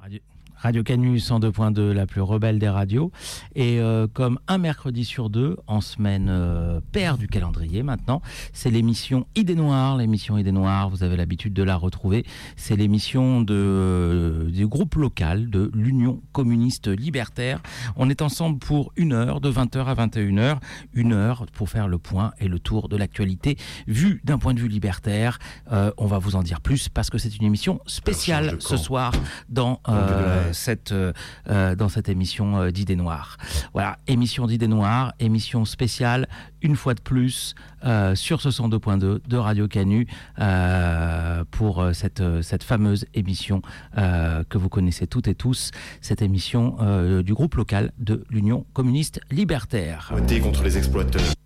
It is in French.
Radio Canu 102.2, la plus rebelle des radios. Et comme un mercredi sur deux, en semaine paire du calendrier maintenant, c'est l'émission Idées Noires. L'émission Idées Noires, vous avez l'habitude de la retrouver. C'est l'émission du groupe local de l'Union communiste libertaire. On est ensemble pour une heure, de 20h à 21h. Une heure pour faire le point et le tour de l'actualité vue d'un point de vue libertaire. On va vous en dire plus parce que c'est une émission spéciale ce soir dans cette émission d'Idées Noires. Voilà, émission d'Idées Noires, émission spéciale, une fois de plus, sur ce 102.2 de Radio Canu, pour cette fameuse émission que vous connaissez toutes et tous, cette émission du groupe local de l'Union communiste libertaire. Voter contre les exploiteurs.